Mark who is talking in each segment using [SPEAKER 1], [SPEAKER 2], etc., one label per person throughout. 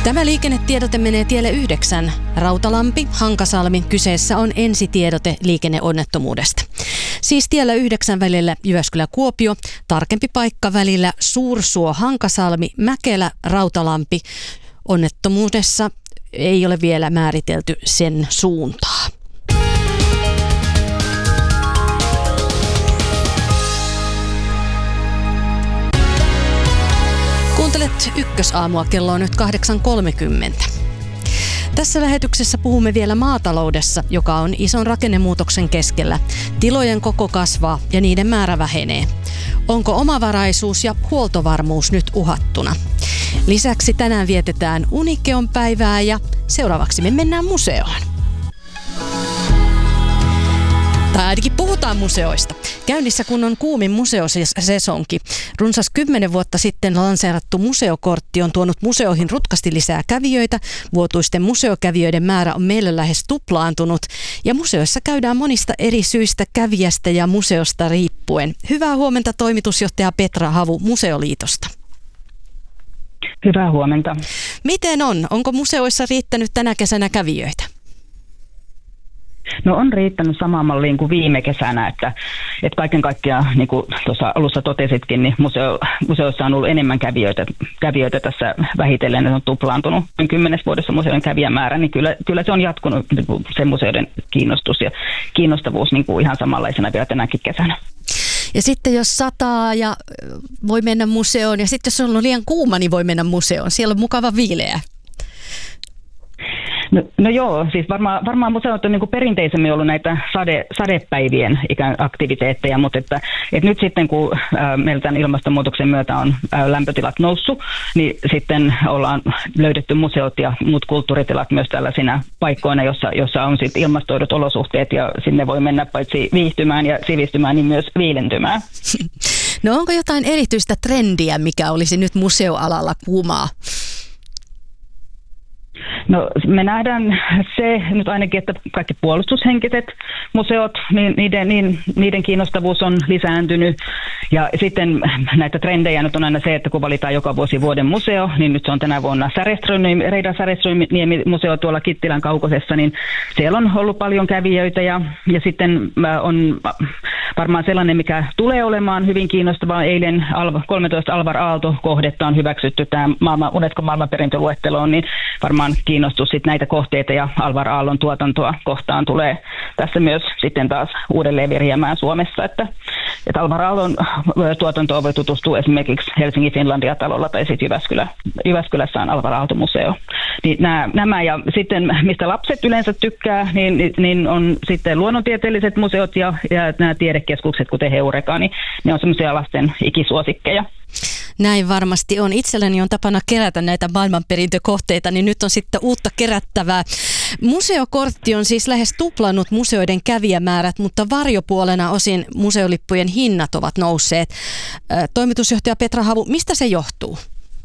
[SPEAKER 1] Tämä liikennetiedote menee tielle 9, Rautalampi, Hankasalmi. Kyseessä on ensitiedote liikenneonnettomuudesta. Siis tiellä 9 välillä Jyväskylä-Kuopio, tarkempi paikka välillä Suursuo-Hankasalmi, Mäkelä, Rautalampi. Onnettomuudessa ei ole vielä määritelty sen suuntaa. Kuuntelet Ykkösaamua, kello on nyt 8.30. Tässä lähetyksessä puhumme vielä maataloudessa, joka on ison rakennemuutoksen keskellä. Tilojen koko kasvaa ja niiden määrä vähenee. Onko omavaraisuus ja huoltovarmuus nyt uhattuna? Lisäksi tänään vietetään Unikeon päivää ja seuraavaksi me mennään museoon. Tai ainakin puhutaan museoista. Käynnissä kun on kuumin museosesonki. Runsas 10 vuotta sitten lanseerattu museokortti on tuonut museoihin rutkasti lisää kävijöitä. Vuotuisten museokävijöiden määrä on meillä lähes tuplaantunut. Ja museoissa käydään monista eri syistä kävijästä ja museosta riippuen. Hyvää huomenta toimitusjohtaja Petra Havu Museoliitosta.
[SPEAKER 2] Hyvää huomenta.
[SPEAKER 1] Miten on? Onko museoissa riittänyt tänä kesänä kävijöitä?
[SPEAKER 2] No on riittänyt samaan malliin kuin viime kesänä, että kaiken kaikkiaan, niin kuin tuossa alussa totesitkin, niin museoissa on ollut enemmän kävijöitä tässä vähitellen, on tuplaantunut 10 vuodessa museoiden kävijämäärä, niin kyllä se on jatkunut se museoiden kiinnostus ja kiinnostavuus niin kuin ihan samanlaisena vielä tänäkin kesänä.
[SPEAKER 1] Ja sitten jos sataa ja voi mennä museoon, ja sitten jos on liian kuuma, niin voi mennä museoon. Siellä on mukava viileä.
[SPEAKER 2] No joo, siis varmaan museot on niin kuin perinteisemmin ollut näitä sadepäivien ikään aktiviteetteja, mutta että nyt sitten kun meillä tämän ilmastonmuutoksen myötä on lämpötilat noussut, niin sitten ollaan löydetty museot ja muut kulttuuritilat myös tällaisina paikkoina, jossa on sitten ilmastoidut olosuhteet ja sinne voi mennä paitsi viihtymään ja sivistymään, niin myös viilentymään.
[SPEAKER 1] No onko jotain erityistä trendiä, mikä olisi nyt museoalalla kuumaa?
[SPEAKER 2] No me nähdään se nyt ainakin, että kaikki puolustushenkiset museot, niin niiden kiinnostavuus on lisääntynyt. Ja sitten näitä trendejä nyt on aina se, että kun valitaan joka vuosi vuoden museo, niin nyt se on tänä vuonna Reidar Säreström-museo tuolla Kittilän kaukosessa, niin siellä on ollut paljon kävijöitä ja sitten on varmaan sellainen, mikä tulee olemaan hyvin kiinnostavaa. Eilen 13 Alvar Aalto-kohdetta on hyväksytty tähän Unescon maailmanperintöluetteloon, niin varmaan kiinnostus sitten näitä kohteita ja Alvar Aallon tuotantoa kohtaan tulee tässä myös sitten taas uudelleen viriämään Suomessa, että Alvar Aallon tuotantoa voi tutustua esimerkiksi Helsingin Finlandia-talolla tai sitten Jyväskylässä on Alvar Aalto-museo. Niin nämä ja sitten mistä lapset yleensä tykkää, niin on sitten luonnontieteelliset museot ja nämä tiedekeskukset, kuten Heureka, niin ne on semmoisia lasten ikisuosikkeja.
[SPEAKER 1] Näin varmasti on. Itselläni on tapana kerätä näitä maailmanperintökohteita, niin nyt on sitten uutta kerättävää. Museokortti on siis lähes tuplannut museoiden kävijämäärät, mutta varjopuolena osin museolippujen hinnat ovat nousseet. Toimitusjohtaja Petra Havu, mistä se johtuu?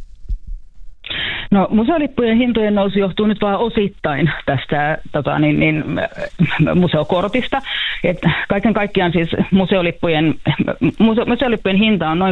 [SPEAKER 2] No museolippujen hintojen nousu johtuu nyt vaan osittain tästä museokortista. Et kaiken kaikkiaan siis museolippujen hinta on noin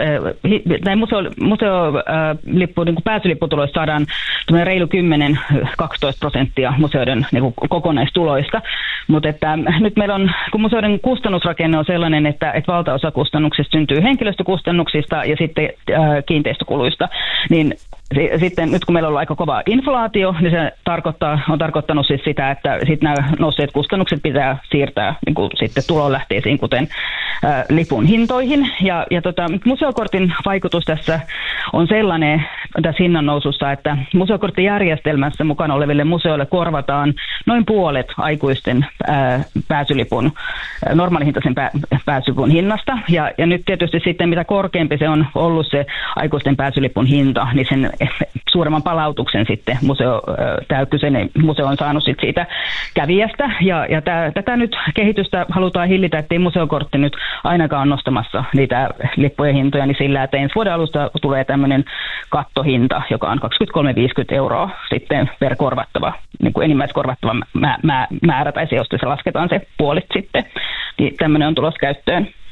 [SPEAKER 2] museolippu niin kuin pääsylipputuloista saadaan reilu 10-12% museoiden niin kuin kokonaistuloista. Mutta että nyt meillä on, kun museoiden kustannusrakenne on sellainen, että valtaosa kustannuksista syntyy henkilöstökustannuksista ja sitten kiinteistökuluista, niin sitten nyt kun meillä on ollut aika kova inflaatio, niin se on tarkoittanut siis sitä, että sitten nämä nousseet kustannukset pitää siirtää niin kuin sitten tulonlähteisiin, kuten lipun hintoihin. Ja museokortin vaikutus tässä on sellainen tässä hinnan nousussa, että museokorttijärjestelmässä mukana oleville museoille korvataan noin puolet aikuisten pääsylipun, normaalihintaisen pääsylipun hinnasta. Ja nyt tietysti sitten mitä korkeampi se on ollut se aikuisten pääsylipun hinta, niin sen suuremman palautuksen sitten tämä kyseinen museo on saanut sitten siitä kävijästä. Ja tätä nyt kehitystä halutaan hillitä, ettei museokortti nyt ainakaan nostamassa niitä lippujen hintoja, niin sillä, että ensi vuoden alusta tulee tämmöinen kattohinta, joka on 23,50 € sitten per korvattava, niin kuin enimmäiskorvattava määrä, tai se, jos se lasketaan se puolet sitten, niin tämmöinen on tulossa käyttöön.